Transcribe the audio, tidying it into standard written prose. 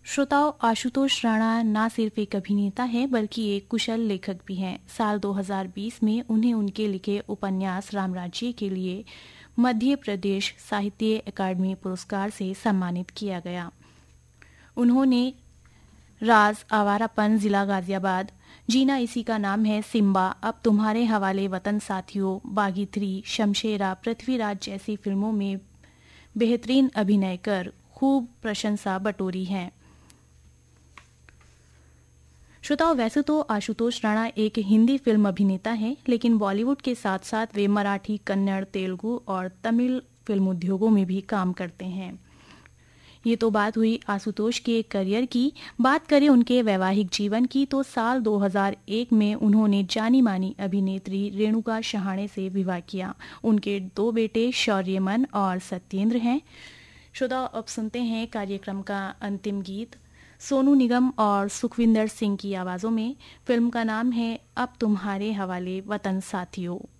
श्रोताओं, आशुतोष राणा न सिर्फ एक अभिनेता हैं बल्कि एक कुशल लेखक भी हैं। साल 2020 में उन्हें उनके लिखे उपन्यास रामराज्य के लिए मध्य प्रदेश साहित्य अकादमी पुरस्कार से सम्मानित किया गया। उन्होंने राज, आवारापन, जिला गाजियाबाद, जीना इसी का नाम है, सिम्बा, अब तुम्हारे हवाले, वतन साथियों, बागी 3, शमशेरा, पृथ्वीराज जैसी फिल्मों में बेहतरीन अभिनय कर खूब प्रशंसा बटोरी है। श्रोताओं, वैसे तो आशुतोष राणा एक हिंदी फिल्म अभिनेता हैं, लेकिन बॉलीवुड के साथ साथ वे मराठी, कन्नड़, तेलुगु और तमिल फिल्म उद्योगों में भी काम करते हैं। ये तो बात हुई आशुतोष के करियर की। बात करें उनके वैवाहिक जीवन की तो साल 2001 में उन्होंने जानी मानी अभिनेत्री रेणुका शहाणे से विवाह किया। उनके 2 बेटे शौर्यमन और सत्येंद्र हैं। श्रोताओं, अब सुनते हैं कार्यक्रम का अंतिम गीत सोनू निगम और सुखविंदर सिंह की आवाजों में। फिल्म का नाम है अब तुम्हारे हवाले, वतन साथियों।